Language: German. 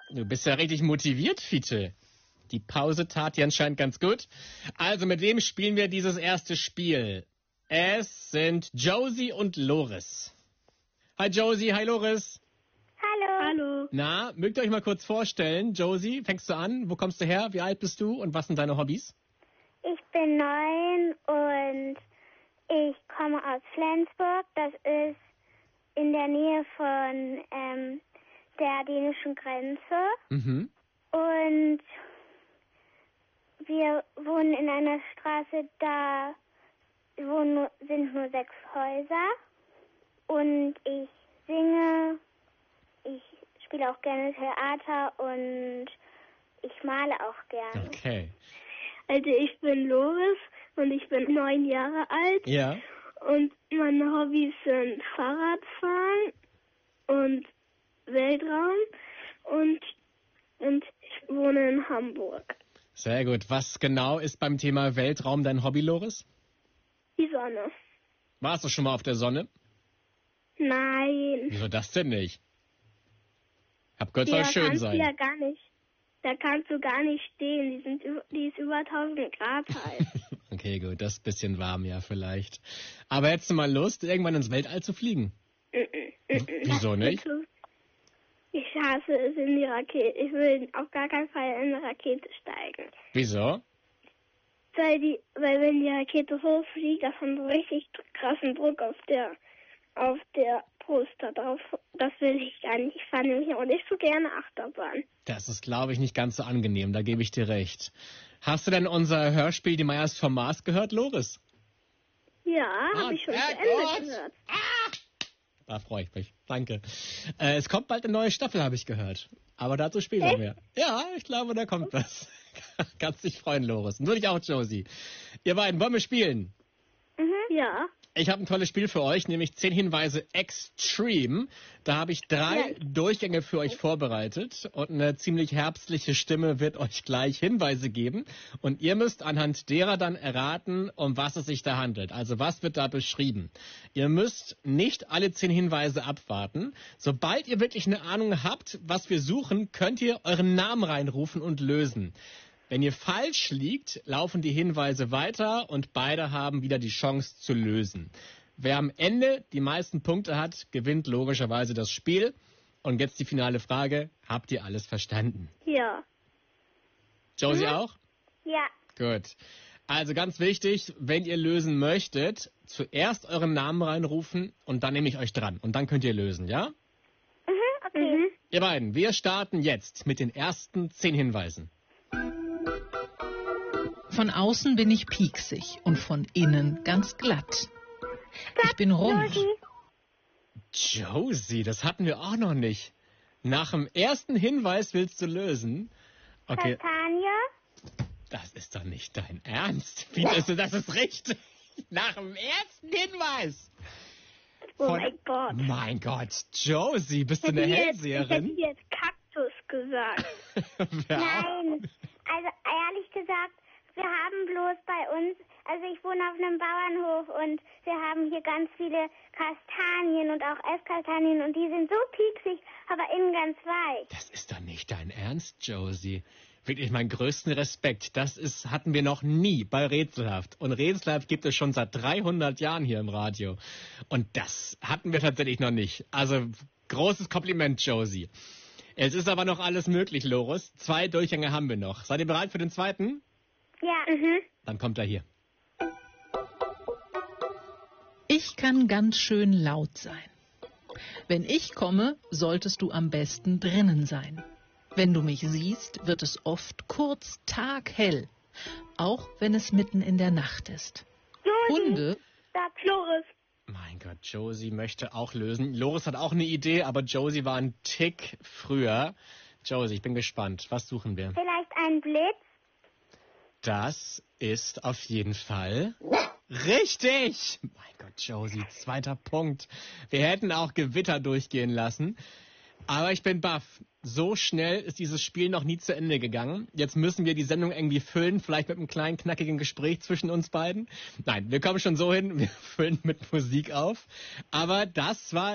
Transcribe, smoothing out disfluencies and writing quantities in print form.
Du bist ja richtig motiviert, Fiete. Die Pause tat dir anscheinend ganz gut. Also, mit wem spielen wir dieses erste Spiel? Es sind Josie und Loris. Hi Josie, hi Loris. Hallo. Hallo. Na, mögt ihr euch mal kurz vorstellen? Josie, fängst du an? Wo kommst du her? Wie alt bist du? Und was sind deine Hobbys? Ich bin 9 und ich komme aus Flensburg. Das ist in der Nähe von der dänischen Grenze. Mhm. Und wir wohnen in einer Straße, da sind nur 6 Häuser. Und ich singe, ich spiele auch gerne Theater und ich male auch gerne. Okay. Also ich bin Loris und ich bin 9 Jahre alt. Ja. Und meine Hobbys sind Fahrradfahren und Weltraum und ich wohne in Hamburg. Sehr gut. Was genau ist beim Thema Weltraum dein Hobby, Loris? Die Sonne. Warst du schon mal auf der Sonne? Nein. Wieso das denn nicht? Hab gehört, soll schön sein. Ja, gar nicht. Da kannst du gar nicht stehen. Die ist über 1000 Grad heiß. Okay, gut, das ist ein bisschen warm, ja, vielleicht. Aber hättest du mal Lust, irgendwann ins Weltall zu fliegen? Wieso nicht? Ich hasse es in die Rakete. Ich will auf gar keinen Fall in eine Rakete steigen. Wieso? Weil wenn die Rakete hochfliegt, das hat einen richtig krassen Druck auf der Brust da drauf. Das will ich gar nicht. Ich fahre nämlich auch nicht so gerne Achterbahn. Das ist, glaube ich, nicht ganz so angenehm, da gebe ich dir recht. Hast du denn unser Hörspiel Die Meyers vom Mars gehört, Loris? Ja, habe ich schon zu Ende gehört. Da freue ich mich. Danke. Es kommt bald eine neue Staffel, habe ich gehört. Aber dazu später mehr. Ja, ich glaube, da kommt was. Kannst dich freuen, Loris. Und du dich auch, Josie. Ihr beiden, wollen wir spielen? Ja. Ich habe ein tolles Spiel für euch, nämlich 10 Hinweise Extreme. Da habe ich 3 Durchgänge für euch vorbereitet und eine ziemlich herbstliche Stimme wird euch gleich Hinweise geben. Und ihr müsst anhand derer dann erraten, um was es sich da handelt. Also was wird da beschrieben? Ihr müsst nicht alle 10 Hinweise abwarten. Sobald ihr wirklich eine Ahnung habt, was wir suchen, könnt ihr euren Namen reinrufen und lösen. Wenn ihr falsch liegt, laufen die Hinweise weiter und beide haben wieder die Chance zu lösen. Wer am Ende die meisten Punkte hat, gewinnt logischerweise das Spiel. Und jetzt die finale Frage, habt ihr alles verstanden? Ja. Josie auch? Ja. Gut. Also ganz wichtig, wenn ihr lösen möchtet, zuerst euren Namen reinrufen und dann nehme ich euch dran. Und dann könnt ihr lösen, ja? Okay. Ihr beiden, wir starten jetzt mit den ersten 10 Hinweisen. Von außen bin ich pieksig und von innen ganz glatt. Ich bin rund. Josie, das hatten wir auch noch nicht. Nach dem ersten Hinweis willst du lösen? Okay. Kastanie. Das ist doch nicht dein Ernst. Wie das ist richtig. Nach dem ersten Hinweis. Oh mein Gott. Mein Gott, Josie, bist du eine Hellseherin? Ich hätte jetzt Kaktus gesagt. Nein. Also ehrlich gesagt, wir haben bloß bei uns, also ich wohne auf einem Bauernhof und wir haben hier ganz viele Kastanien und auch Esskastanien und die sind so pieksig, aber innen ganz weich. Das ist doch nicht dein Ernst, Josie. Wirklich meinen größten Respekt. Hatten wir noch nie bei Rätselhaft. Und Rätselhaft gibt es schon seit 300 Jahren hier im Radio. Und das hatten wir tatsächlich noch nicht. Also großes Kompliment, Josie. Es ist aber noch alles möglich, Loris. 2 Durchgänge haben wir noch. Seid ihr bereit für den zweiten? Ja. Dann kommt er hier. Ich kann ganz schön laut sein. Wenn ich komme, solltest du am besten drinnen sein. Wenn du mich siehst, wird es oft kurz taghell, auch wenn es mitten in der Nacht ist. Hunde... Sag Loris. Mein Gott, Josie möchte auch lösen. Loris hat auch eine Idee, aber Josie war ein Tick früher. Josie, ich bin gespannt. Was suchen wir? Vielleicht ein Blitz? Das ist auf jeden Fall richtig. Mein Gott, Josie, 2. Punkt. Wir hätten auch Gewitter durchgehen lassen. Aber ich bin baff. So schnell ist dieses Spiel noch nie zu Ende gegangen. Jetzt müssen wir die Sendung irgendwie füllen, vielleicht mit einem kleinen, knackigen Gespräch zwischen uns beiden. Nein, wir kommen schon so hin, wir füllen mit Musik auf. Aber das war